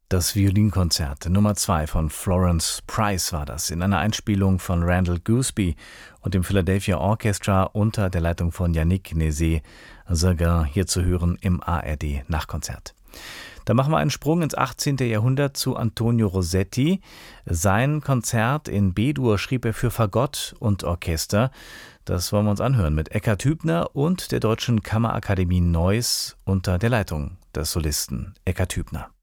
Das Violinkonzert Nummer 2 von Florence Price war das, in einer Einspielung von Randall Gooseby und dem Philadelphia Orchestra unter der Leitung von Yannick Nézet-Séguin, hier zu hören im ARD-Nachkonzert. Da machen wir einen Sprung ins 18. Jahrhundert zu Antonio Rossetti. Sein Konzert in B-Dur schrieb er für Fagott und Orchester. Das wollen wir uns anhören mit Eckhard Hübner und der Deutschen Kammerakademie Neuss unter der Leitung des Solisten Eckhard Hübner.